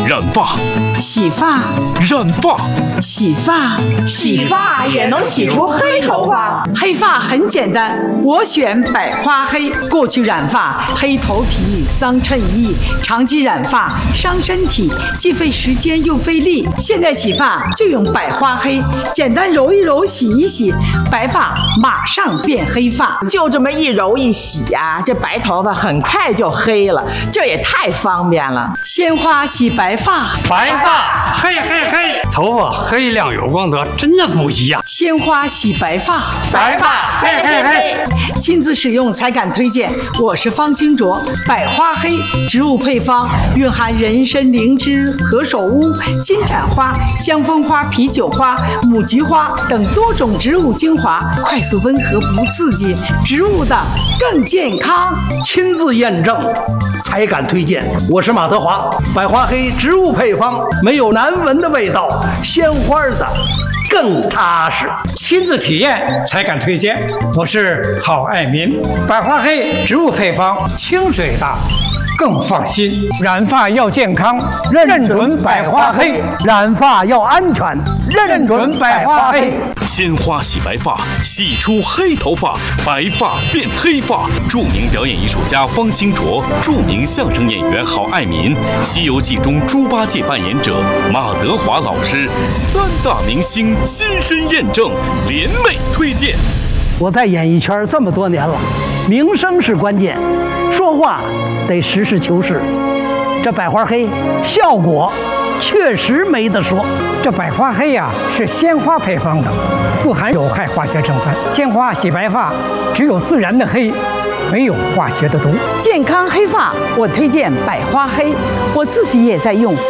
染发、 洗发、 染发、 洗发， 洗发也能洗出黑头发。 黑发很简单，我选百花黑。过去染发黑头皮脏衬衣，长期染发伤身体，既费时间又费力。现在洗发就用百花黑，简单揉一揉，洗一洗，白发马上变黑发。 就这么一揉一洗呀，这白头发很快就黑了，这也太方便了。 鲜花洗白发， 白发黑黑黑，头发黑亮有光泽，真的不一样。 鲜花洗白发， 白发黑黑黑， 亲自使用才敢推荐。我是方清卓，百花黑植物配方蕴含人参、灵芝、何首乌、金盏花、香蜂花、啤酒花、母菊花等多种植物精华，快速温和不刺激，植物的更健康。 亲自验证才敢推荐。我是马德华，百花黑植物配方，没有难闻的味道，鲜花的更踏实。 亲自体验才敢推荐。我是郝爱民，百花黑植物配方，清水大，更放心。染发要健康，认准百花黑； 染发要安全， 认准百花黑。 鲜花洗白发，洗出黑头发，白发变黑发。著名表演艺术家方清卓，著名相声演员郝爱民，《西游记》中猪八戒扮演者马德华老师，三大明星亲身验证，联袂推荐。 我在演艺圈这么多年了，名声是关键，说话得实事求是。这百花黑效果确实没得说。 这百花黑呀，是鲜花配方的，不含有害化学成分。鲜花洗白发，只有自然的黑，没有化学的毒。 健康黑发，我推荐百花黑，我自己也在用。